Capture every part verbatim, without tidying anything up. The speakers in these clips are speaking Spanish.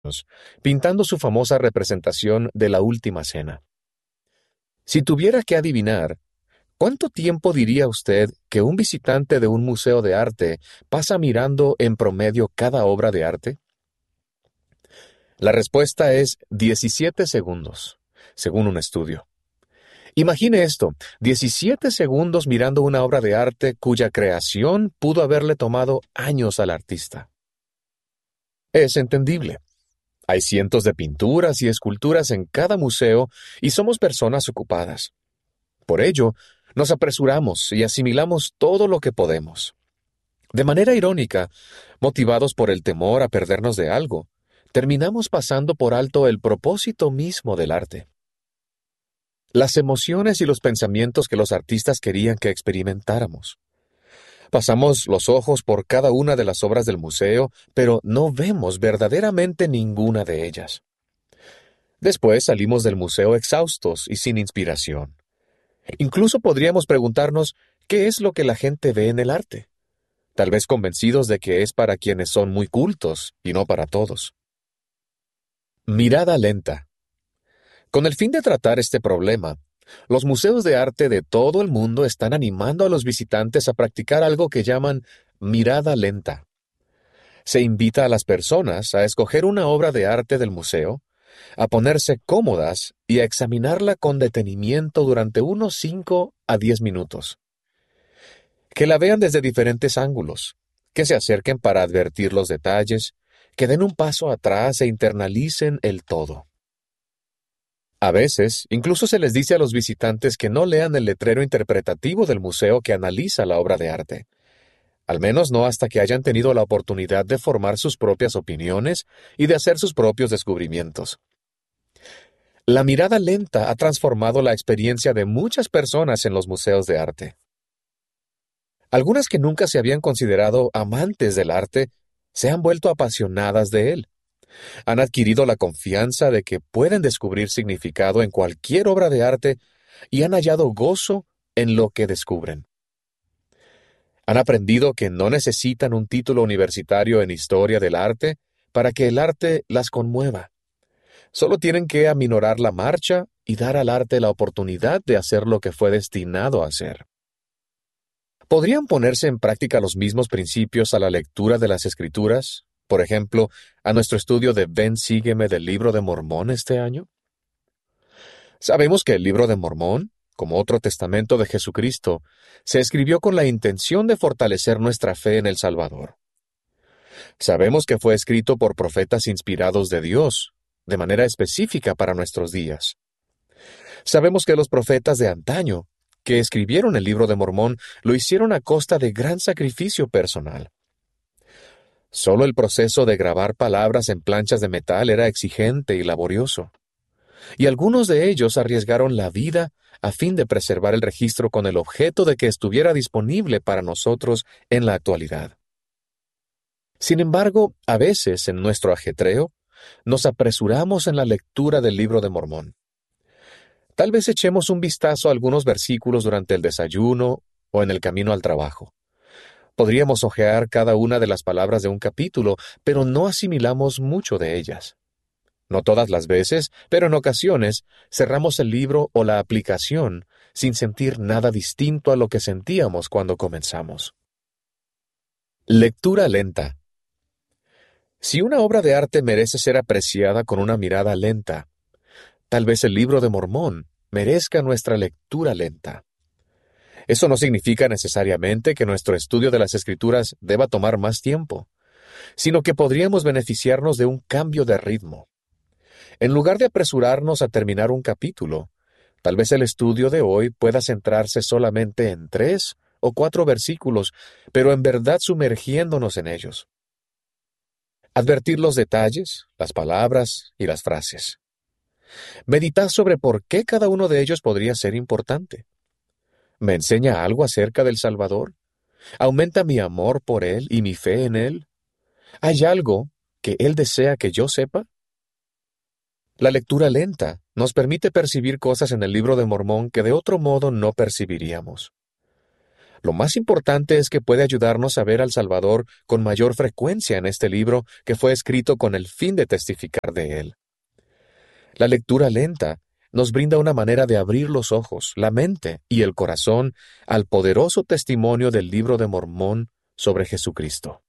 pintando su famosa representación de la Última Cena. Si tuviera que adivinar, ¿cuánto tiempo diría usted que un visitante de un museo de arte pasa mirando en promedio cada obra de arte? La respuesta es diecisiete segundos, según un estudio. Imagine esto, diecisiete segundos mirando una obra de arte cuya creación pudo haberle tomado años al artista. Es entendible. Hay cientos de pinturas y esculturas en cada museo y somos personas ocupadas. Por ello, nos apresuramos y asimilamos todo lo que podemos. De manera irónica, motivados por el temor a perdernos de algo, terminamos pasando por alto el propósito mismo del arte. Las emociones y los pensamientos que los artistas querían que experimentáramos. Pasamos los ojos por cada una de las obras del museo, pero no vemos verdaderamente ninguna de ellas. Después salimos del museo exhaustos y sin inspiración. Incluso podríamos preguntarnos qué es lo que la gente ve en el arte, tal vez convencidos de que es para quienes son muy cultos y no para todos. Mirada lenta. Con el fin de tratar este problema, los museos de arte de todo el mundo están animando a los visitantes a practicar algo que llaman mirada lenta. Se invita a las personas a escoger una obra de arte del museo, a ponerse cómodas y a examinarla con detenimiento durante unos cinco a diez minutos. Que la vean desde diferentes ángulos, que se acerquen para advertir los detalles, que den un paso atrás e internalicen el todo. A veces, incluso se les dice a los visitantes que no lean el letrero interpretativo del museo que analiza la obra de arte, al menos no hasta que hayan tenido la oportunidad de formar sus propias opiniones y de hacer sus propios descubrimientos. La mirada lenta ha transformado la experiencia de muchas personas en los museos de arte. Algunas que nunca se habían considerado amantes del arte se han vuelto apasionadas de él. Han adquirido la confianza de que pueden descubrir significado en cualquier obra de arte y han hallado gozo en lo que descubren. Han aprendido que no necesitan un título universitario en historia del arte para que el arte las conmueva. Solo tienen que aminorar la marcha y dar al arte la oportunidad de hacer lo que fue destinado a hacer. ¿Podrían ponerse en práctica los mismos principios a la lectura de las Escrituras? Por ejemplo, a nuestro estudio de Ven, sígueme del Libro de Mormón este año. Sabemos que el Libro de Mormón, como otro testamento de Jesucristo, se escribió con la intención de fortalecer nuestra fe en el Salvador. Sabemos que fue escrito por profetas inspirados de Dios, de manera específica para nuestros días. Sabemos que los profetas de antaño, que escribieron el Libro de Mormón, lo hicieron a costa de gran sacrificio personal. Solo el proceso de grabar palabras en planchas de metal era exigente y laborioso, y algunos de ellos arriesgaron la vida a fin de preservar el registro con el objeto de que estuviera disponible para nosotros en la actualidad. Sin embargo, a veces en nuestro ajetreo, nos apresuramos en la lectura del Libro de Mormón. Tal vez echemos un vistazo a algunos versículos durante el desayuno o en el camino al trabajo. Podríamos hojear cada una de las palabras de un capítulo, pero no asimilamos mucho de ellas. No todas las veces, pero en ocasiones, cerramos el libro o la aplicación sin sentir nada distinto a lo que sentíamos cuando comenzamos. Lectura lenta. Si una obra de arte merece ser apreciada con una mirada lenta, tal vez el Libro de Mormón merezca nuestra lectura lenta. Eso no significa necesariamente que nuestro estudio de las Escrituras deba tomar más tiempo, sino que podríamos beneficiarnos de un cambio de ritmo. En lugar de apresurarnos a terminar un capítulo, tal vez el estudio de hoy pueda centrarse solamente en tres o cuatro versículos, pero en verdad sumergiéndonos en ellos. Advertir los detalles, las palabras y las frases. Meditad sobre por qué cada uno de ellos podría ser importante. ¿Me enseña algo acerca del Salvador? ¿Aumenta mi amor por Él y mi fe en Él? ¿Hay algo que Él desea que yo sepa? La lectura lenta nos permite percibir cosas en el Libro de Mormón que de otro modo no percibiríamos. Lo más importante es que puede ayudarnos a ver al Salvador con mayor frecuencia en este libro que fue escrito con el fin de testificar de él. La lectura lenta nos brinda una manera de abrir los ojos, la mente y el corazón al poderoso testimonio del Libro de Mormón sobre Jesucristo.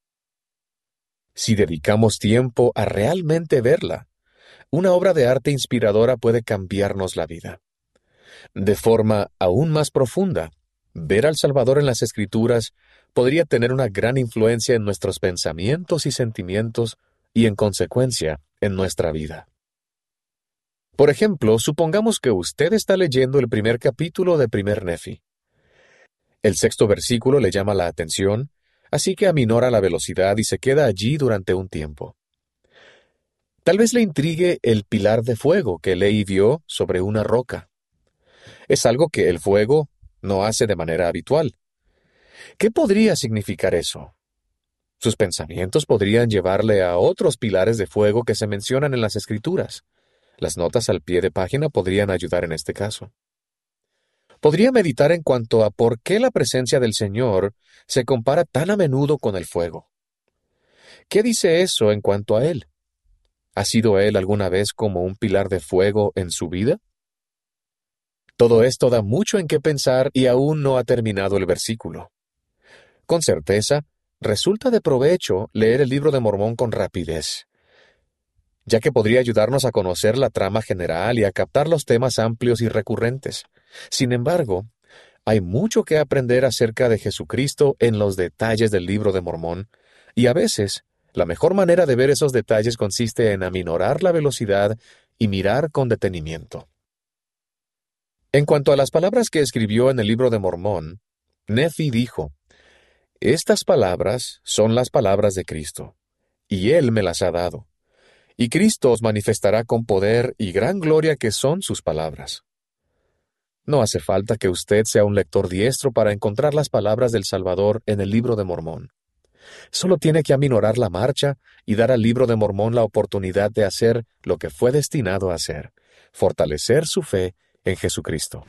Si dedicamos tiempo a realmente verla, una obra de arte inspiradora puede cambiarnos la vida. De forma aún más profunda, ver al Salvador en las Escrituras podría tener una gran influencia en nuestros pensamientos y sentimientos y, en consecuencia, en nuestra vida. Por ejemplo, supongamos que usted está leyendo el primer capítulo de Primer Nefi. El sexto versículo le llama la atención, así que aminora la velocidad y se queda allí durante un tiempo. Tal vez le intrigue el pilar de fuego que Lehi vio sobre una roca. Es algo que el fuego no hace de manera habitual. ¿Qué podría significar eso? Sus pensamientos podrían llevarle a otros pilares de fuego que se mencionan en las Escrituras. Las notas al pie de página podrían ayudar en este caso. Podría meditar en cuanto a por qué la presencia del Señor se compara tan a menudo con el fuego. ¿Qué dice eso en cuanto a Él? ¿Ha sido Él alguna vez como un pilar de fuego en su vida? Todo esto da mucho en qué pensar y aún no ha terminado el versículo. Con certeza, resulta de provecho leer el Libro de Mormón con rapidez, ya que podría ayudarnos a conocer la trama general y a captar los temas amplios y recurrentes. Sin embargo, hay mucho que aprender acerca de Jesucristo en los detalles del Libro de Mormón, y a veces, la mejor manera de ver esos detalles consiste en aminorar la velocidad y mirar con detenimiento. En cuanto a las palabras que escribió en el Libro de Mormón, Nefi dijo: «Estas palabras son las palabras de Cristo, y Él me las ha dado. Y Cristo os manifestará con poder y gran gloria que son sus palabras». No hace falta que usted sea un lector diestro para encontrar las palabras del Salvador en el Libro de Mormón. Solo tiene que aminorar la marcha y dar al Libro de Mormón la oportunidad de hacer lo que fue destinado a hacer: fortalecer su fe en Jesucristo.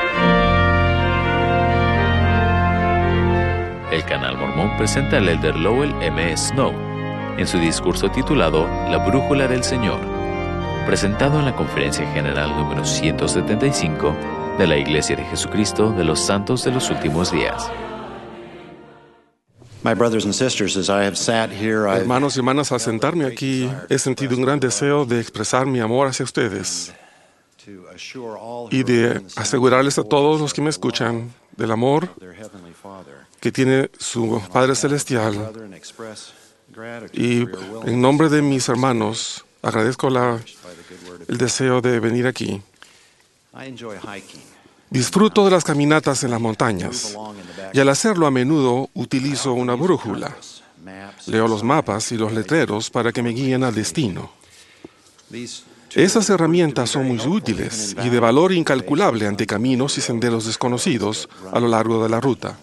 El Canal Mormón presenta al elder Lowell M. Snow en su discurso titulado La Brújula del Señor, presentado en la Conferencia General número ciento setenta y cinco de la Iglesia de Jesucristo de los Santos de los Últimos Días. Hermanos y hermanas, al sentarme aquí, he sentido un gran deseo de expresar mi amor hacia ustedes y de asegurarles a todos los que me escuchan del amor que tiene su Padre Celestial. Y en nombre de mis hermanos, agradezco la, el deseo de venir aquí. Disfruto de las caminatas en las montañas, y al hacerlo a menudo utilizo una brújula. Leo los mapas y los letreros para que me guíen al destino. Esas herramientas son muy útiles y de valor incalculable ante caminos y senderos desconocidos a lo largo de la ruta.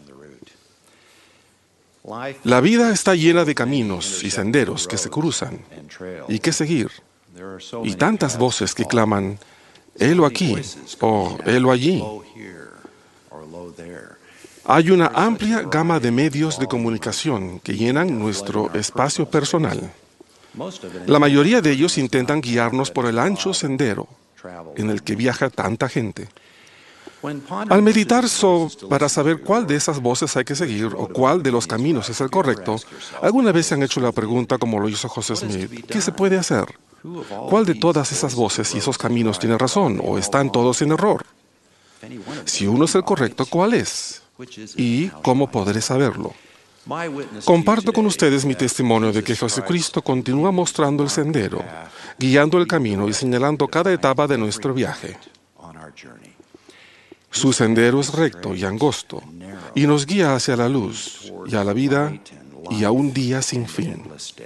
La vida está llena de caminos y senderos que se cruzan y que seguir, y tantas voces que claman: «Helo aquí» o «Helo allí». Hay una amplia gama de medios de comunicación que llenan nuestro espacio personal. La mayoría de ellos intentan guiarnos por el ancho sendero en el que viaja tanta gente. Al meditar so, para saber cuál de esas voces hay que seguir o cuál de los caminos es el correcto, ¿alguna vez se han hecho la pregunta, como lo hizo José Smith: ¿qué se puede hacer? ¿Cuál de todas esas voces y esos caminos tiene razón o están todos en error? Si uno es el correcto, ¿cuál es? ¿Y cómo podré saberlo? Comparto con ustedes mi testimonio de que Jesucristo continúa mostrando el sendero, guiando el camino y señalando cada etapa de nuestro viaje. Su sendero es recto y angosto, y nos guía hacia la luz, y a la vida, y a un día sin fin.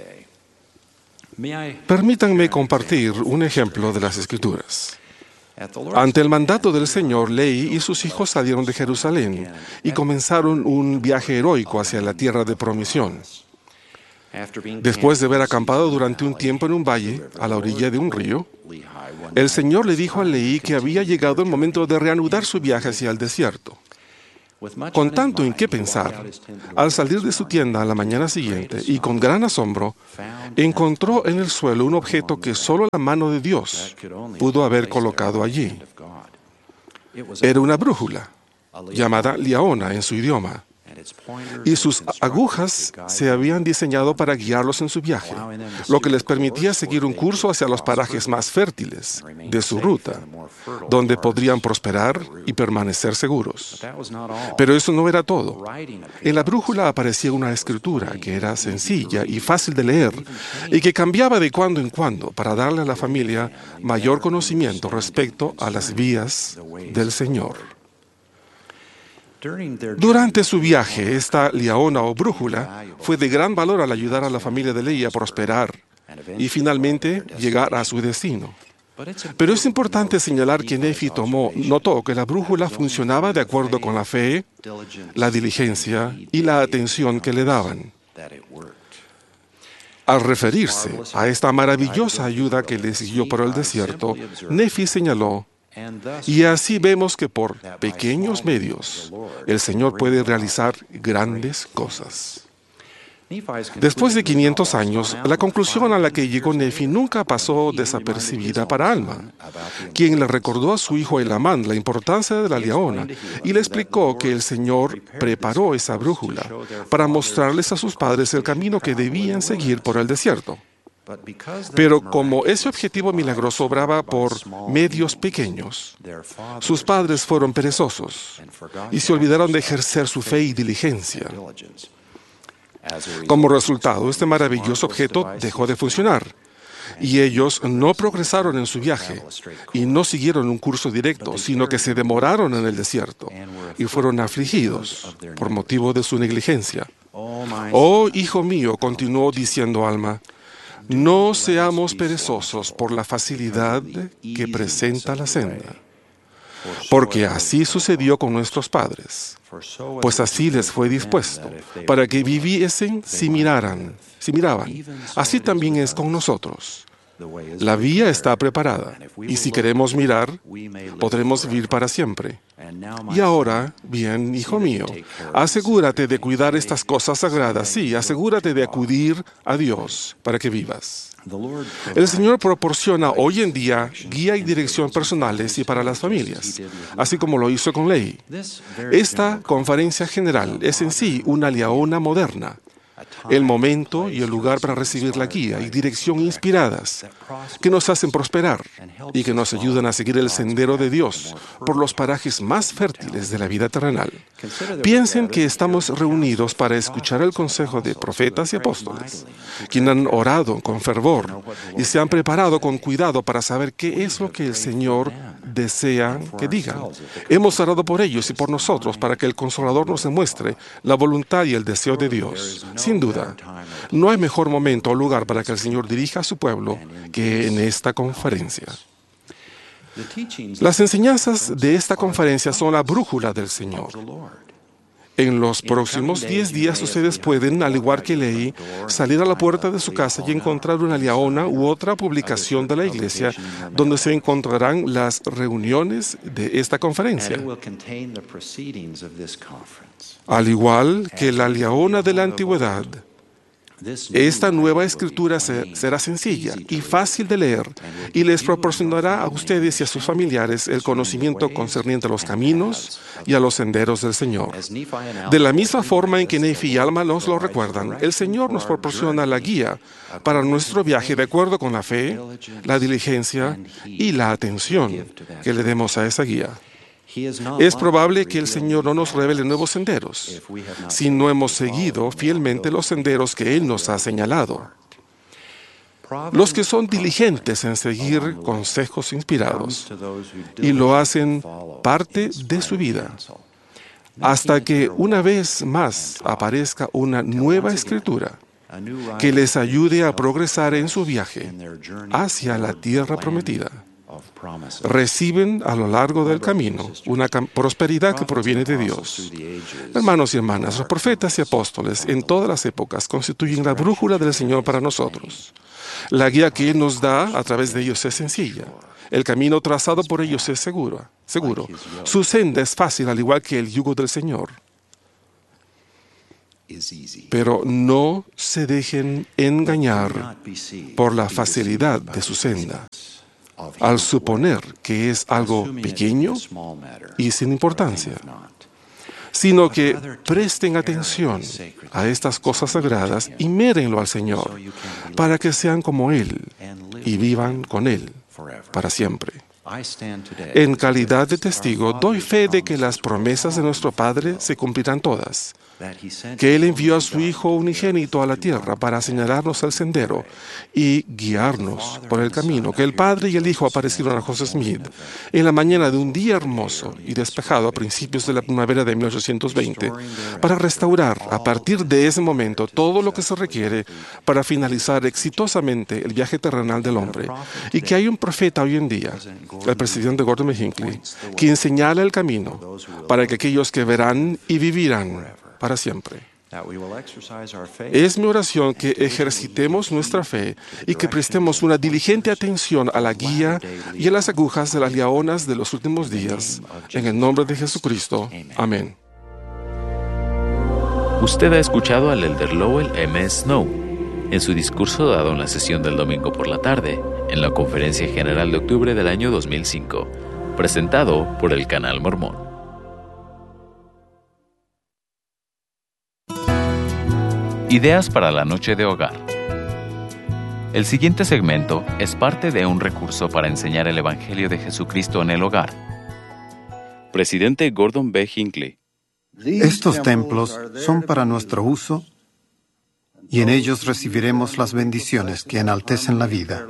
Permítanme compartir un ejemplo de las Escrituras. Ante el mandato del Señor, Lehi y sus hijos salieron de Jerusalén y comenzaron un viaje heroico hacia la tierra de promisión. Después de haber acampado durante un tiempo en un valle, a la orilla de un río, el Señor le dijo a Lehi que había llegado el momento de reanudar su viaje hacia el desierto. Con tanto en qué pensar, al salir de su tienda a la mañana siguiente y con gran asombro, encontró en el suelo un objeto que solo la mano de Dios pudo haber colocado allí. Era una brújula, llamada liaona en su idioma, y sus agujas se habían diseñado para guiarlos en su viaje, lo que les permitía seguir un curso hacia los parajes más fértiles de su ruta, donde podrían prosperar y permanecer seguros. Pero eso no era todo. En la brújula aparecía una escritura que era sencilla y fácil de leer y que cambiaba de cuando en cuando para darle a la familia mayor conocimiento respecto a las vías del Señor. Durante su viaje, esta liaona o brújula fue de gran valor al ayudar a la familia de Lehi a prosperar y finalmente llegar a su destino. Pero es importante señalar que Nefi tomó, notó que la brújula funcionaba de acuerdo con la fe, la diligencia y la atención que le daban. Al referirse a esta maravillosa ayuda que le siguió por el desierto, Nefi señaló: y así vemos que por pequeños medios el Señor puede realizar grandes cosas. Después de quinientos años, la conclusión a la que llegó Nefi nunca pasó desapercibida para Alma, quien le recordó a su hijo Elamán la importancia de la liaona y le explicó que el Señor preparó esa brújula para mostrarles a sus padres el camino que debían seguir por el desierto. Pero como ese objetivo milagroso obraba por medios pequeños, sus padres fueron perezosos y se olvidaron de ejercer su fe y diligencia. Como resultado, este maravilloso objeto dejó de funcionar y ellos no progresaron en su viaje y no siguieron un curso directo, sino que se demoraron en el desierto y fueron afligidos por motivo de su negligencia. Oh, hijo mío, continuó diciendo Alma, no seamos perezosos por la facilidad que presenta la senda, porque así sucedió con nuestros padres, pues así les fue dispuesto, para que viviesen si miraran, si miraban. Así también es con nosotros. La vía está preparada, y si queremos mirar, podremos vivir para siempre. Y ahora, bien, hijo mío, asegúrate de cuidar estas cosas sagradas, sí, asegúrate de acudir a Dios para que vivas. El Señor proporciona hoy en día guía y dirección personales y para las familias, así como lo hizo con Lehi. Esta conferencia general es en sí una liaona moderna, el momento y el lugar para recibir la guía y dirección inspiradas que nos hacen prosperar y que nos ayudan a seguir el sendero de Dios por los parajes más fértiles de la vida terrenal. Piensen que estamos reunidos para escuchar el consejo de profetas y apóstoles, quienes han orado con fervor y se han preparado con cuidado para saber qué es lo que el Señor desea que digan. Hemos orado por ellos y por nosotros para que el Consolador nos demuestre la voluntad y el deseo de Dios. Sin duda, no hay mejor momento o lugar para que el Señor dirija a su pueblo que en esta conferencia. Las enseñanzas de esta conferencia son la brújula del Señor. En los próximos diez días ustedes pueden, al igual que Lehi, salir a la puerta de su casa y encontrar una liaona u otra publicación de la iglesia donde se encontrarán las reuniones de esta conferencia. Al igual que la liaona de la antigüedad, esta nueva escritura se, será sencilla y fácil de leer y les proporcionará a ustedes y a sus familiares el conocimiento concerniente a los caminos y a los senderos del Señor. De la misma forma en que Nefi y Alma nos lo recuerdan, el Señor nos proporciona la guía para nuestro viaje de acuerdo con la fe, la diligencia y la atención que le demos a esa guía. Es probable que el Señor no nos revele nuevos senderos si no hemos seguido fielmente los senderos que Él nos ha señalado. Los que son diligentes en seguir consejos inspirados y lo hacen parte de su vida, hasta que una vez más aparezca una nueva escritura que les ayude a progresar en su viaje hacia la tierra prometida. Reciben a lo largo del camino una prosperidad que proviene de Dios. Hermanos y hermanas, los profetas y apóstoles en todas las épocas constituyen la brújula del Señor para nosotros. La guía que Él nos da a través de ellos es sencilla. El camino trazado por ellos es seguro. seguro. Su senda es fácil, al igual que el yugo del Señor. Pero no se dejen engañar por la facilidad de su senda, al suponer que es algo pequeño y sin importancia, sino que presten atención a estas cosas sagradas y mírenlo al Señor, para que sean como Él y vivan con Él para siempre. En calidad de testigo, doy fe de que las promesas de nuestro Padre se cumplirán todas, que Él envió a su Hijo unigénito a la tierra para señalarnos el sendero y guiarnos por el camino, que el Padre y el Hijo aparecieron a José Smith en la mañana de un día hermoso y despejado a principios de la primavera de mil ochocientos veinte, para restaurar a partir de ese momento todo lo que se requiere para finalizar exitosamente el viaje terrenal del hombre, y que hay un profeta hoy en día, el presidente Gordon B. Hinckley, quien señala el camino para que aquellos que verán y vivirán para siempre. Es mi oración que ejercitemos nuestra fe y que prestemos una diligente atención a la guía y a las agujas de las leonas de los últimos días. En el nombre de Jesucristo. Amén. Usted ha escuchado al elder Lowell M. Snow en su discurso dado en la sesión del domingo por la tarde, en la Conferencia General de octubre del año dos mil cinco, presentado por el Canal Mormón. Ideas para la noche de hogar. El siguiente segmento es parte de un recurso para enseñar el Evangelio de Jesucristo en el hogar. Presidente Gordon B. Hinckley. Estos templos son para nuestro uso y en ellos recibiremos las bendiciones que enaltecen la vida.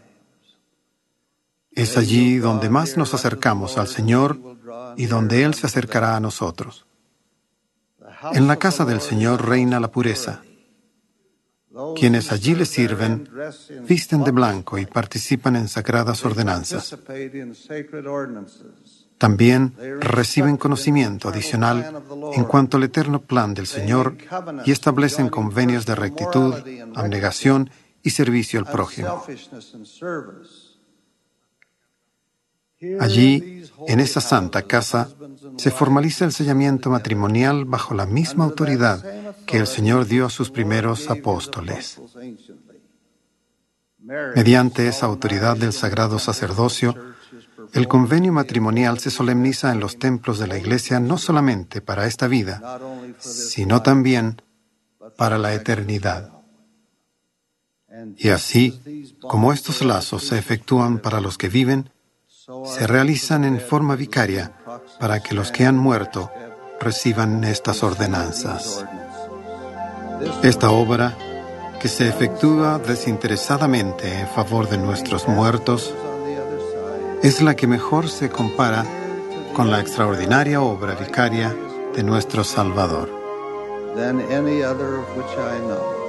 Es allí donde más nos acercamos al Señor y donde Él se acercará a nosotros. En la casa del Señor reina la pureza. Quienes allí le sirven, visten de blanco y participan en sagradas ordenanzas. También reciben conocimiento adicional en cuanto al eterno plan del Señor y establecen convenios de rectitud, abnegación y servicio al prójimo. Allí, en esa santa casa, se formaliza el sellamiento matrimonial bajo la misma autoridad que el Señor dio a sus primeros apóstoles. Mediante esa autoridad del sagrado sacerdocio, el convenio matrimonial se solemniza en los templos de la Iglesia no solamente para esta vida, sino también para la eternidad. Y así, como estos lazos se efectúan para los que viven, se realizan en forma vicaria para que los que han muerto reciban estas ordenanzas. Esta obra, que se efectúa desinteresadamente en favor de nuestros muertos, es la que mejor se compara con la extraordinaria obra vicaria de nuestro Salvador. Than any other of which I know.